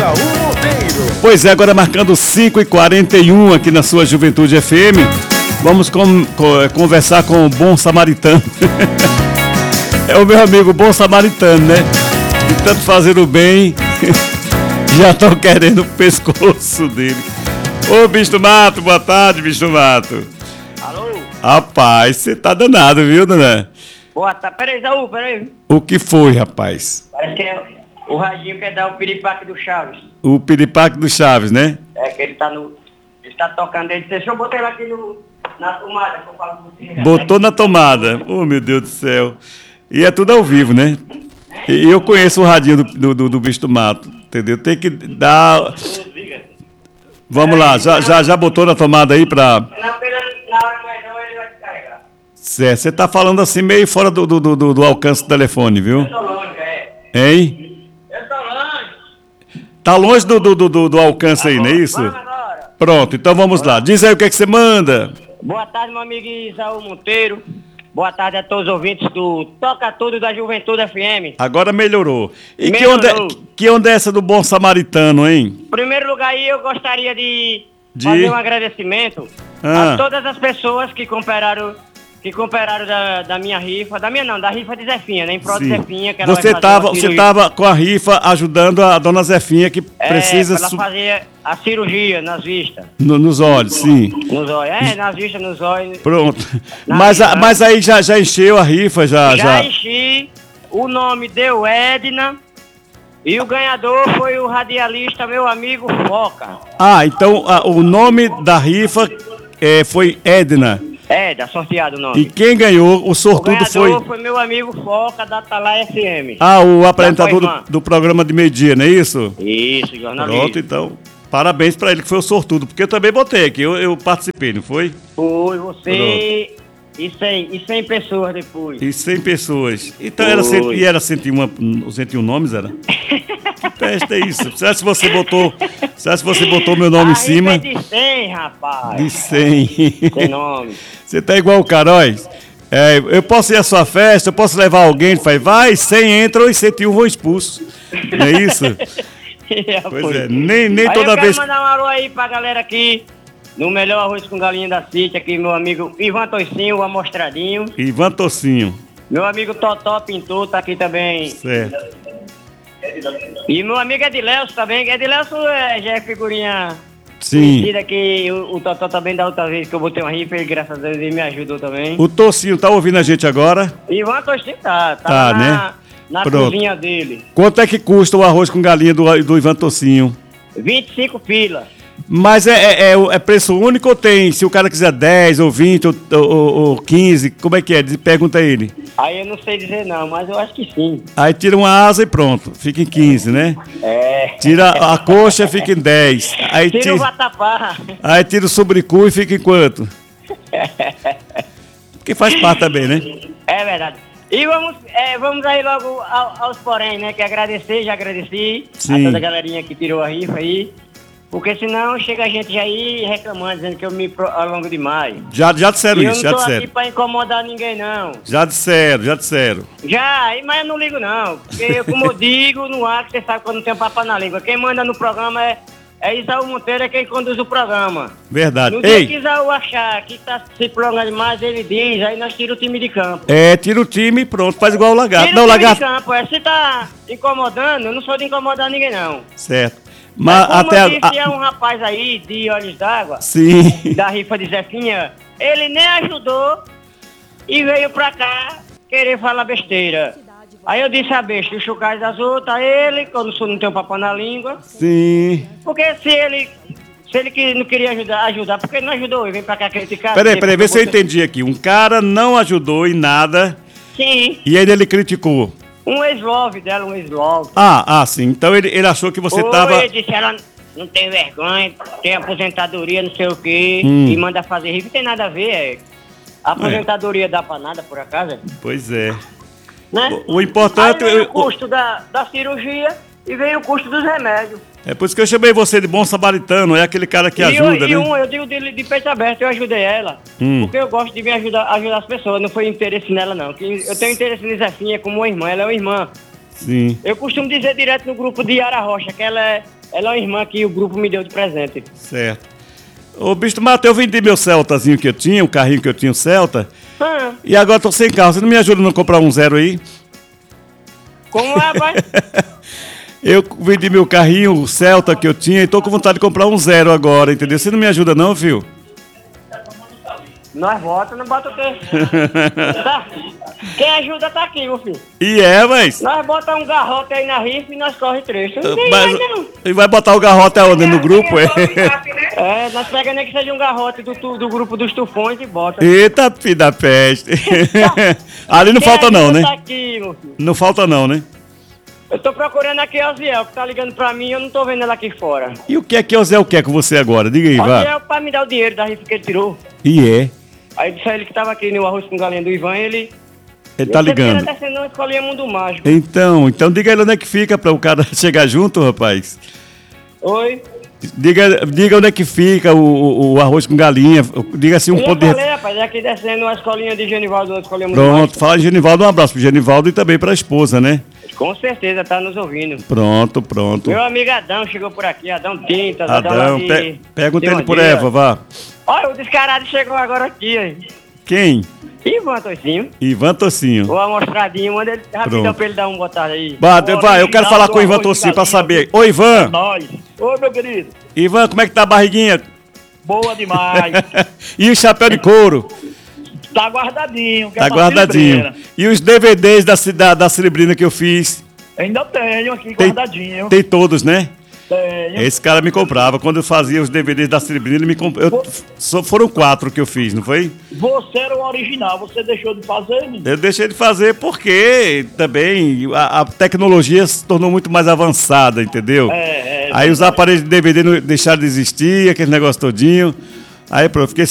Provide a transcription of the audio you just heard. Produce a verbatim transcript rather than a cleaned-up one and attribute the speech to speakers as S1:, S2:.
S1: Isaú Monteiro.
S2: Pois é, agora marcando cinco e quarenta e um aqui na sua Juventude F M. Vamos com, com, conversar com o Bom Samaritano. É o meu amigo Bom Samaritano, né? De tanto fazer o bem, já estão querendo o pescoço dele. Ô, bicho do mato, boa tarde, bicho do mato.
S3: Alô?
S2: Rapaz, você tá danado, viu, Dana?
S3: Boa tarde. Peraí, Isaú, peraí.
S2: O que foi, rapaz?
S3: Parece que é o radinho quer dar o piripaque do Chaves.
S2: O piripaque do Chaves, né?
S3: É que ele tá no... Ele tá tocando, ele disse, deixa eu botar ele aqui no, na tomada, que eu falo com você.
S2: Botou na tomada. Oh, meu Deus do céu. E é tudo ao vivo, né? E eu conheço o radinho do, do, do bicho do mato, entendeu? Tem que dar... Vamos lá, já, já, já botou na tomada aí pra...
S3: Na hora que ele vai descarregar.
S2: Certo, você tá falando assim meio fora do, do, do, do alcance do telefone, viu?
S3: Eu tô longe, é.
S2: Hein?
S3: Eu tô longe.
S2: Tá longe do, do, do, do alcance aí, não é isso?
S3: Vamos agora.
S2: Pronto, então vamos lá. Diz aí o que é que você manda.
S3: Boa tarde, meu amigo Isaú Monteiro. Boa tarde a todos os ouvintes do Toca Tudo da Juventude F M.
S2: Agora melhorou. E
S3: Melhorou.
S2: Que, onda é, que onda é essa do Bom Samaritano, hein?
S3: Em primeiro lugar aí, eu gostaria de,
S2: De?
S3: fazer um agradecimento
S2: Ah.
S3: a todas as pessoas que cooperaram, que cooperaram da, da minha rifa, da minha não, da rifa de Zefinha, né? Em prol de
S2: Sim.
S3: Zefinha, que ela
S2: Você
S3: vai fazer
S2: tava,
S3: uma
S2: você
S3: cirurgia.
S2: tava com a rifa ajudando a dona Zefinha que
S3: É,
S2: precisa
S3: pra ela
S2: su-
S3: fazer a cirurgia nas vistas.
S2: no- nos olhos, sim.
S3: Nos olhos, é, nas vistas, nos olhos.
S2: Pronto.
S3: Na
S2: Mas, a-
S3: rifa.
S2: mas aí já, já encheu a rifa, já,
S3: Já
S2: já.
S3: enchi, o nome deu Edna, e o ganhador foi o radialista, meu amigo Foca.
S2: Ah, então a- o nome da rifa é, foi Edna.
S3: É, dá sorteado o nome.
S2: E quem ganhou, o
S3: O
S2: sortudo
S3: ganhador
S2: foi...
S3: foi... meu amigo Foca da Atalaia F M.
S2: Ah, o apresentador
S3: Da Coimã.
S2: do, do programa de meio-dia, não é isso?
S3: Isso, jornalista.
S2: Pronto, então. Parabéns pra ele que foi o sortudo, porque eu também botei aqui, eu, eu participei, não foi?
S3: Foi você e cem, e cem pessoas depois.
S2: E cem pessoas. Então era cento,
S3: Foi.
S2: e era cento e um, cento e um nomes, era? Que teste é isso? Será se você botou, será se você botou meu nome
S3: A
S2: em cima?
S3: rifa é de cem, rapaz.
S2: De cem.
S3: Sem nome.
S2: Você tá igual o Caróis. É, eu posso ir à sua festa, eu posso levar alguém, faz, vai, cem entram e cento e um vão expulsos. Não é isso? Pois é, nem, nem
S3: Aí
S2: toda
S3: eu quero
S2: vez...
S3: mandar um alô aí pra galera aqui, no melhor arroz com galinha da City, aqui meu amigo Ivan Toicinho, o Amostradinho.
S2: Ivan Tocinho,
S3: Meu amigo Totó Pintor tá aqui também.
S2: certo.
S3: E meu amigo Edileucio também. Edileucio é, já é figurinha
S2: Sim.
S3: conhecida, que o, o Totó também da outra vez que eu botei uma rifa, ele, graças a Deus, ele me ajudou também.
S2: O Tocinho tá ouvindo a gente agora?
S3: Ivan Toicinho tá, tá,
S2: Tá,
S3: na,
S2: né?
S3: na
S2: Pronto.
S3: cozinha dele.
S2: Quanto é que custa o arroz com galinha do, do Ivan Tocinho?
S3: vinte e cinco pilas.
S2: Mas é, é, é- é preço único ou tem? Se o cara quiser dez ou vinte ou, ou, ou quinze, como é que é? Pergunta ele.
S3: Aí eu não sei dizer não, mas eu acho que sim.
S2: Aí tira uma asa e pronto, fica em quinze, né?
S3: É.
S2: Tira a coxa, fica em dez. Aí
S3: Tira o
S2: tira,
S3: vatapá.
S2: aí tira o sobrecu e fica em quanto? Porque faz parte também, né?
S3: É verdade. E vamos, é, vamos aí logo ao- aos porém, né? Que agradecer, já agradeci
S2: Sim.
S3: a toda a galerinha que tirou a rifa aí. Porque senão chega a gente aí reclamando, dizendo que eu me pro- alongo demais.
S2: Já, já disseram
S3: E eu
S2: isso,
S3: não
S2: já
S3: tô aqui
S2: disseram.
S3: pra incomodar ninguém, não.
S2: Já disseram, já disseram.
S3: Já, mas eu não ligo, não. Porque, eu, como eu digo no ar, que você sabe que eu não tenho papo na língua. Quem manda no programa é, é Isaú Monteiro, é quem conduz o programa.
S2: Verdade.
S3: No dia
S2: Ei,
S3: que Isaú achar que tá se prolongando demais, ele diz, aí nós tira o time de campo.
S2: é, tira o time e pronto, faz igual o lagarto.
S3: Tira
S2: Não,
S3: o
S2: o
S3: time
S2: lagarto.
S3: de campo, é. Se tá incomodando, eu não sou de incomodar ninguém, não.
S2: Certo. Mas
S3: Como
S2: até
S3: eu
S2: a-
S3: disse, é
S2: a-
S3: um rapaz aí de Olhos d'Água,
S2: Sim.
S3: da rifa de Zefinha, ele nem ajudou e veio pra cá querer falar besteira. Aí eu disse a besta, o chucais das outras, ele, quando eu não tenho papo na língua,
S2: Sim.
S3: porque se ele, se ele que não queria ajudar, ajudar, porque ele não ajudou e vem pra cá criticar.
S2: Peraí,
S3: dizer
S2: peraí,
S3: que
S2: vê se eu
S3: você-
S2: entendi aqui. Um cara não ajudou em nada
S3: Sim,
S2: e ele, ele criticou.
S3: um ex-love dela, um ex-love.
S2: Ah, ah, sim. Então ele, ele achou que você
S3: Ou
S2: tava.
S3: ele disse, ela não tem vergonha, tem aposentadoria, não sei o quê,
S2: Hum.
S3: e manda fazer rifa, não tem nada a ver, é. A aposentadoria dá pra nada, por acaso, é?
S2: Pois é.
S3: Né?
S2: O, o importante.
S3: Aí veio
S2: eu-
S3: o custo da, da cirurgia e veio o custo dos remédios.
S2: É por isso que eu chamei você de bom samaritano, é aquele cara que
S3: e
S2: ajuda,
S3: eu,
S2: né?
S3: E um, eu digo de, de peito aberto, eu ajudei ela.
S2: Hum.
S3: Porque eu gosto de me ajudar, ajudar as pessoas, não foi interesse nela, não. Que eu tenho interesse em Zefinha como uma irmã, ela é uma irmã
S2: Sim.
S3: Eu costumo dizer direto no grupo de Yara Rocha, que ela é, ela é uma irmã que o grupo me deu de presente.
S2: Certo. Ô, bicho do mato, eu vendi meu Celtazinho que eu tinha, um carrinho que eu tinha, um Celta.
S3: Ah,
S2: E agora tô sem carro. Você não me ajuda a não comprar um zero aí?
S3: como é, rapaz?
S2: Eu vendi meu carrinho, o Celta que eu tinha, e tô com vontade de comprar um zero agora, entendeu? Você não me ajuda não, filho?
S3: Nós vota, não bota o quê? Tá? Quem ajuda tá aqui, meu filho.
S2: E é, mas...
S3: Nós bota um garrote aí na rifa e nós corre três. Não tem
S2: mas
S3: mais, não.
S2: e vai botar o garrote aonde? No grupo, é?
S3: É, nós pegamos nem que seja um garrote do, tu- do grupo dos tufões e bota.
S2: Eita, filho da peste. Ali não
S3: Quem
S2: falta não,
S3: ajuda
S2: né?
S3: Tá aqui, meu filho.
S2: Não falta não, né?
S3: Eu tô procurando aqui a Osiel, que tá ligando pra mim e eu não tô vendo ela aqui fora.
S2: E o que é que o Zé quer com você agora? Diga aí, vá.
S3: Osiel pra me dar o dinheiro da rifa que ele tirou.
S2: E é?
S3: Aí disse a ele que tava aqui no arroz com galinha do Ivan, ele...
S2: Ele tá ligando.
S3: Ele tá descendo uma escolinha Mundo Mágico.
S2: Então, então diga ele onde é que fica pra o cara chegar junto, rapaz.
S3: Oi?
S2: Diga, diga onde é que fica o, o, o arroz com galinha. Diga assim um
S3: Eu
S2: ponto
S3: já
S2: de...
S3: falei, rapaz, é aqui descendo uma escolinha de Genivaldo, uma escolinha Mundo
S2: Pronto,
S3: Mágico.
S2: fala Genivaldo, um abraço pro Genivaldo e também pra esposa, né?
S3: Com certeza, tá nos ouvindo.
S2: Pronto, pronto.
S3: Meu amigo Adão chegou por aqui, Adão Tintas, Adão,
S2: Adão,
S3: lá de...
S2: pe pergunta
S3: de
S2: ele por
S3: Mangueira.
S2: Eva, vá.
S3: Olha, o descarado chegou agora aqui, aí.
S2: Quem?
S3: Ivan Tocinho.
S2: Ivan Tocinho.
S3: Vou amostradinho, manda ele rapidão
S2: Pronto.
S3: pra ele dar um botar aí.
S2: Vá, vai, eu quero falar com o Ivan Tocinho pra saber. Ô, Ivan.
S1: Nós. Oi, meu querido.
S2: Ivan, como é que tá a barriguinha?
S1: Boa demais.
S2: E o chapéu de couro?
S1: Tá guardadinho. que é
S2: Tá
S1: pra
S2: guardadinho.
S1: Celebrina.
S2: E os D V Ds da, da, da Celebrina que eu fiz?
S1: Ainda tenho aqui
S2: Tem,
S1: guardadinho.
S2: tem todos, né?
S1: Tenho.
S2: Esse cara me comprava. Quando eu fazia os D V Ds da Celebrina, ele me comprava. Foram quatro que eu fiz, não foi?
S1: Você era o original, você deixou de fazer, menino?
S2: Eu deixei de fazer porque também a, a tecnologia se tornou muito mais avançada, entendeu?
S1: É, é.
S2: Aí os aparelhos de D V D não deixaram de existir, aquele negócio todinho. Aí pronto, fiquei